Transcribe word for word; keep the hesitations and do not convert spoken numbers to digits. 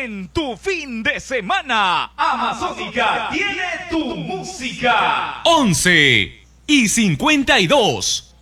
en tu fin de semana. Amazónica tiene tu música. once y cincuenta y dos.